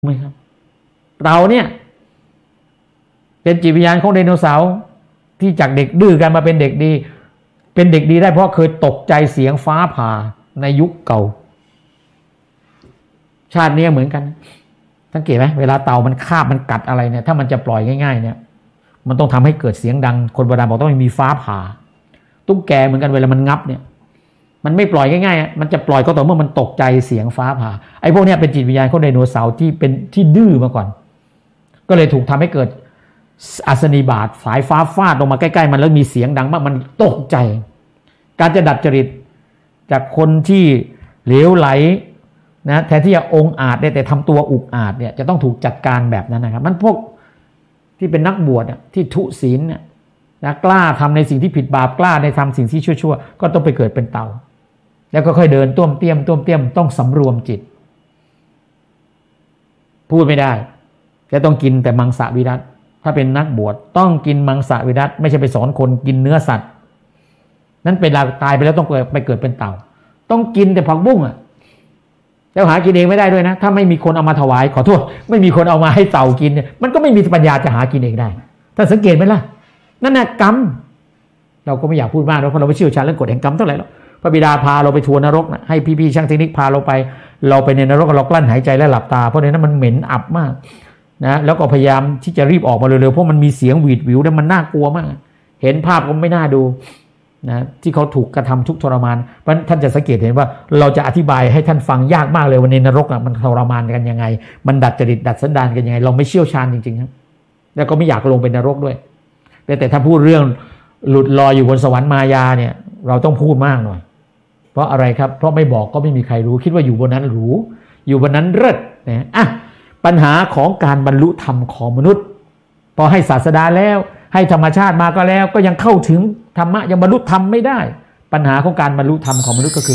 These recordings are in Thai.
ไหมครับเราเนี่ยเป็นจิตวิญญาณของไดโนเสาร์ที่จากเด็กดื้อกันมาเป็นเด็กดีเป็นเด็กดีได้เพราะเคยตกใจเสียงฟ้าผ่าในยุคเก่าชาตินี้เหมือนกันสังเกตไหมเวลาเต่ามันคาบมันกัดอะไรเนี่ยถ้ามันจะปล่อยง่ายๆเนี่ยมันต้องทำให้เกิดเสียงดังคนโบราณบอกต้องมีฟ้าผ่าตุ๊กแกเหมือนกันเวลามันงับเนี่ยมันไม่ปล่อยง่ายๆมันจะปล่อยก็ต่อเมื่อมันตกใจเสียงฟ้าผ่าไอ้พวกนี้เป็นจิตวิญญาณของไดโนเสาร์ที่เป็นที่ดื้อมาก่อนก็เลยถูกทำให้เกิดอัศนีบาตสายฟ้าฟาดลงมาใกล้ๆมันแล้วมีเสียงดังมากมันตกใจการจะดัดจริตจากคนที่เหลวไหลนะแทนที่จะองอาจได้แต่ทำตัวอุกอาจเนี่ยจะต้องถูกจัดการแบบนั้นนะครับมันพวกที่เป็นนักบวชที่ทุศีลนะกล้าทำในสิ่งที่ผิดบาปกล้าในทำสิ่งที่ชั่วๆก็ต้องไปเกิดเป็นเต่าแล้วก็ค่อยเดินต้วมเตี้ยมต้องสำรวมจิตพูดไม่ได้จะต้องกินแต่มังสวิรัติถ้าเป็นนักบวชต้องกินมังสวิรัติไม่ใช่ไปสอนคนกินเนื้อสัตว์นั้นเป็นตายไปแล้วต้องไปเกิดเป็นเต่าต้องกินแต่ผักบุ้งแล้วหากินเองไม่ได้ด้วยนะถ้าไม่มีคนเอามาถวายขอโทษไม่มีคนเอามาให้เต่ากินเนี่ยมันก็ไม่มีปัญญาจะหากินเองได้ถ้าสังเกตไหมล่ะนั่นน่ะกรรมเราก็ไม่อยากพูดมากเพราะเราไม่เชี่ยวชาญเรื่องกฎแห่งกรรมเท่าไหร่หรอกพระบิดาพาเราไปทัวร์นรกนะให้พี่ๆช่างเทคนิคพาเราไปในนรกเรากลั้นหายใจและหลับตาเพราะในนั้นมันเหม็นอับมากนะแล้วก็พยายามที่จะรีบออกมาเร็วๆเพราะมันมีเสียงหวีดหวิวแล้วมันน่ากลัวมากเห็นภาพก็ไม่น่าดูนะที่เขาถูกกระทำทุกทรมานเพราะท่านจะสังเกตเห็นว่าเราจะอธิบายให้ท่านฟังยากมากเลยว่าในนรกมันทรมานกันยังไงมันดัดจริตดัดสันดานกันยังไงเราไม่เชี่ยวชาญจริงๆครับแล้วก็ไม่อยากลงเป็นนรกด้วยแต่ถ้าพูดเรื่องหลุดลอยอยู่บนสวรรค์มายาเนี่ยเราต้องพูดมากหน่อยเพราะอะไรครับเพราะไม่บอกก็ไม่มีใครรู้คิดว่าอยู่บนนั้นหรูอยู่บนนั้นเลิศนะปัญหาของการบรรลุธรรมของมนุษย์พอให้ศาสดาแล้วให้ธรรมชาติมาก็แล้วก็ยังเข้าถึงธรรมะยังบรรลุธรรมไม่ได้ปัญหาของการบรรลุธรรมของมนุษย์ก็คือ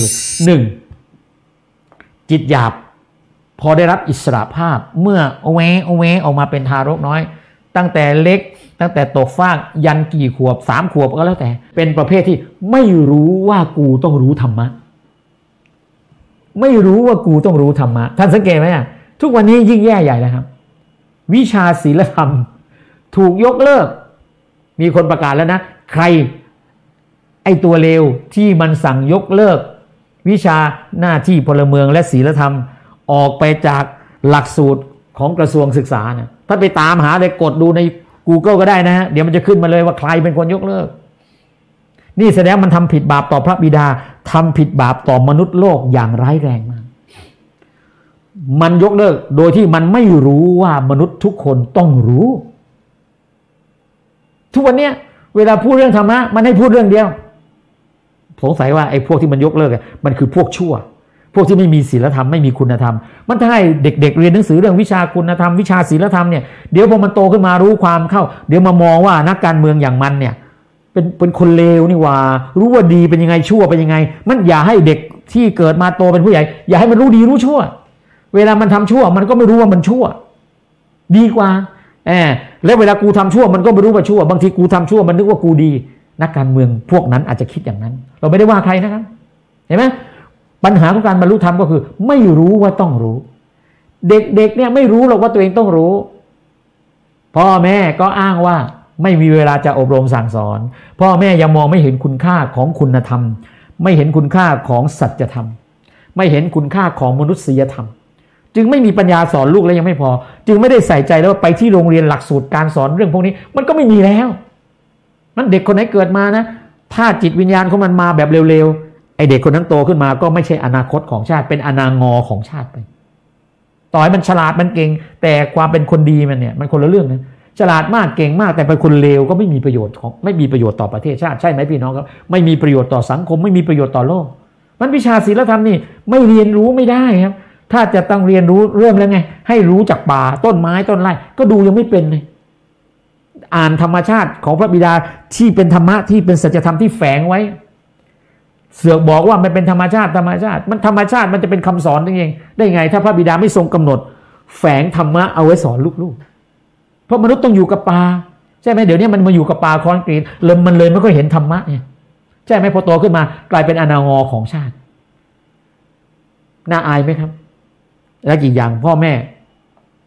1. จิตหยาบพอได้รับอิสรภาพเมื่อออกมาเป็นทารกน้อยตั้งแต่เล็กตั้งแต่ตกฟากยันกี่ขวบ3 ขวบก็แล้วแต่เป็นประเภทที่ไม่รู้ว่ากูต้องรู้ธรรมะไม่รู้ว่ากูต้องรู้ธรรมะท่านสังเกตไหมทุกวันนี้ยิ่งแย่ใหญ่แล้วครับวิชาศีลธรรมถูกยกเลิกมีคนประกาศแล้วนะใครไอตัวเลวที่มันสั่งยกเลิกวิชาหน้าที่พลเมืองและศีลธรรมออกไปจากหลักสูตรของกระทรวงศึกษานะถ้าไปตามหาเลยกดดูใน Google ก็ได้นะฮะเดี๋ยวมันจะขึ้นมาเลยว่าใครเป็นคนยกเลิกนี่แสดงมันทำผิดบาปต่อพระบิดาทำผิดบาปต่อมนุษย์โลกอย่างร้ายแรงมากมันยกเลิกโดยที่มันไม่รู้ว่ามนุษย์ทุกคนต้องรู้ทุกวันเนี้ยเวลาพูดเรื่องธรรมะมันให้พูดเรื่องเดียวสงสัยว่าไอ้พวกที่มันยกเลิกมันคือพวกชั่วพวกที่ไม่มีศีลธรรมไม่มีคุณธรรมมันให้เด็กๆเรียนหนังสือเรื่องวิชาคุณธรรมวิชาศีลธรรมเนี่ยเดี๋ยวพอมันโตขึ้นมารู้ความเข้าเดี๋ยวมามองว่านักการเมืองอย่างมันเนี่ยเป็นคนเลวนี่ว่ารู้ว่าดีเป็นยังไงชั่วเป็นยังไงมันอย่าให้เด็กที่เกิดมาโตเป็นผู้ใหญ่อย่าให้มันรู้ดีรู้ชั่วเวลามันทำชั่วมันก็ไม่รู้ว่ามันชั่วดีกว่าแล้วเวลากูทำชั่วมันก็ไม่รู้ว่าชั่วบางทีกูทำชั่วมันนึกว่ากูดีนักการเมืองพวกนั้นอาจจะคิดอย่างนั้นเราไม่ได้ว่าใครนะครับเห็นไหมปัญหาของการบรรลุธรรมก็คือไม่รู้ว่าต้องรู้เด็กๆเนี่ยไม่รู้หรอกว่าตัวเองต้องรู้พ่อแม่ก็อ้างว่าไม่มีเวลาจะอบรมสั่งสอนพ่อแม่ยังมองไม่เห็นคุณค่าของคุณธรรมไม่เห็นคุณค่าของสัจธรรมไม่เห็นคุณค่าของมนุษยธรรมจึงไม่มีปัญญาสอนลูกแล้วยังไม่พอจึงไม่ได้ใส่ใจแล้วไปที่โรงเรียนหลักสูตรการสอนเรื่องพวกนี้มันก็ไม่มีแล้วมันเด็กคนไหนเกิดมานะถ้าจิตวิญญาณของมันมาแบบเร็วๆไอเด็กคนนั้นโตขึ้นมาก็ไม่ใช่อนาคตของชาติเป็นอนางอของชาติไปต่อให้มันฉลาดมันเก่งแต่ความเป็นคนดีมันเนี่ยมันคนละเรื่องนะฉลาดมากเก่งมากแต่เป็นคนเลวก็ไม่มีประโยชน์ต่อประเทศชาติใช่ไหมพี่น้องครับไม่มีประโยชน์ต่อสังคมไม่มีประโยชน์ต่อโลกมันวิชาศีลธรรมนี่ไม่เรียนรู้ไม่ได้ครับถ้าจะต้องเรียนรู้เริ่มแล้วไงให้รู้จากป่าต้นไม้ต้นไร่ก็ดูยังไม่เป็นเลยอ่านธรรมชาติของพระบิดาที่เป็นธรรมะที่เป็นสัจธรรมที่แฝงไว้เสือกบอกว่ามันเป็นธรรมชาติมันธรรมชาติมันจะเป็นคำสอนได้ไงถ้าพระบิดาไม่ทรงกำหนดแฝงธรรมะเอาไว้สอนลูกๆเพราะมนุษย์ต้องอยู่กับป่าใช่ไหมเดี๋ยวนี้มันมาอยู่กับป่าคอนกรีตมันเลยไม่ค่อยเห็นธรรมะเนี่ยใช่ไหมพอโตขึ้นมากลายเป็นอนางอของชาติน่าอายไหมครับและอีกอย่างพ่อแม่